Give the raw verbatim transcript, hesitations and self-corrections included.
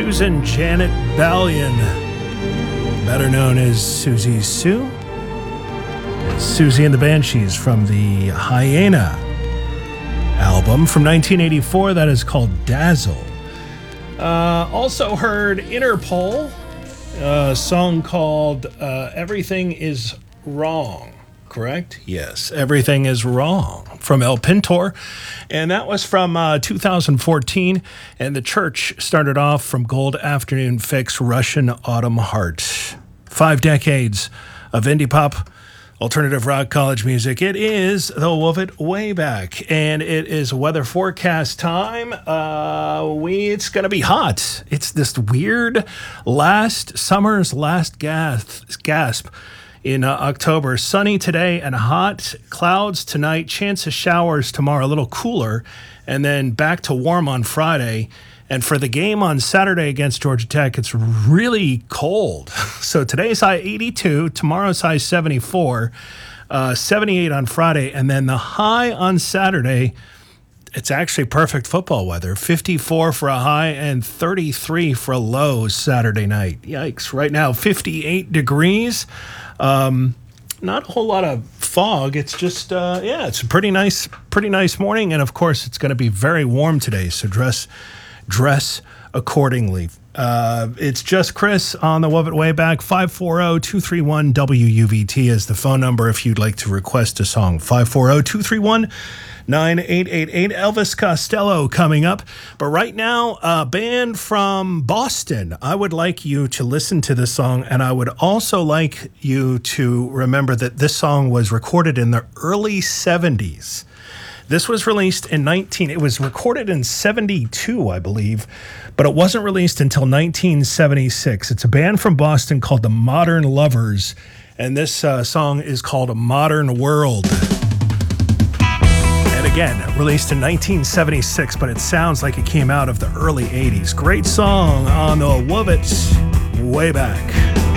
Susan Janet Ballion, better known as Susie Sue. Susie and the Banshees from the Hyena album from nineteen eighty-four that is called Dazzle. Uh, also heard Interpol, a song called uh, Everything Is Wrong. Correct? Yes, Everything Is Wrong from El Pintor. And that was from uh, two thousand fourteen. And the Church started off from Gold Afternoon Fix, Russian Autumn Heart. Five decades of indie pop, alternative rock, college music. It is the Wolf It Way Back. And it is weather forecast time. Uh, we It's going to be hot. It's this weird last summer's last gasp. gasp. In uh, October, sunny today and hot, clouds tonight, chance of showers tomorrow, a little cooler, and then back to warm on Friday. And for the game on Saturday against Georgia Tech, it's really cold. So today's high eighty-two, tomorrow's high seventy-four, uh, seventy-eight on Friday, and then the high on Saturday, it's actually perfect football weather. fifty-four for a high and thirty-three for a low Saturday night. Yikes. Right now, fifty-eight degrees. Um, not a whole lot of fog. It's just, uh, yeah, it's a pretty nice, pretty nice morning. And of course, it's going to be very warm today. So dress, dress accordingly. Uh, it's just Chris on the Wolf It Way Back. five four zero, two three one, W U V T is the phone number if you'd like to request a song. five four zero, two three one, nine eight eight eight. Elvis Costello coming up. But right now, a band from Boston. I would like you to listen to this song, and I would also like you to remember that this song was recorded in the early seventies. This was released in nineteen. It was recorded in seventy-two, I believe, but it wasn't released until nineteen seventy-six. It's a band from Boston called the Modern Lovers, and this uh, song is called A Modern World. And again, released in nineteen seventy-six, but it sounds like it came out of the early eighties. Great song on the Wolf It Way Back.